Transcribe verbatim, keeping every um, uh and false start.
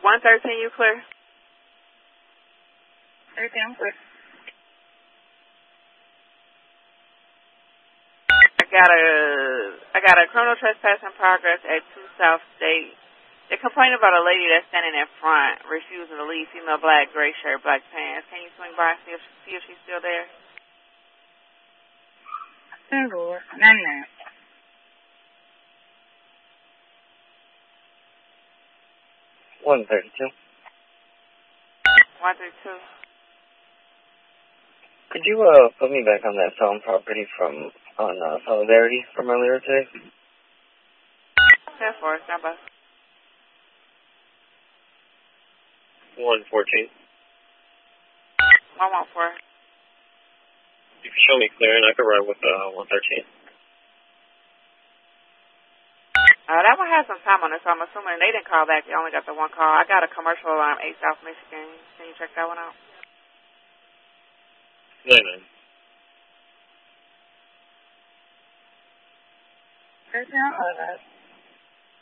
one thirteen, you clear? thirteen, I'm clear. I got a, I got a criminal trespass in progress at two South State. They're complaining about a lady that's standing in front, refusing to leave, female, black, gray shirt, black pants. Can you swing by and see if, see if she's still there? Oh, Lord. None of that. one thirty-two. one thirty-two. Could you uh put me back on that phone property from on uh, Solidarity from earlier today? ten four, stand by. one fourteen. one one four. You can show me clear, and I could ride with uh, one thirteen. Uh, that one has some time on it, so I'm assuming they didn't call back. They only got the one call. I got a commercial alarm, eight South Michigan. Can you check that one out? nine nine. thirteen, I'm clear.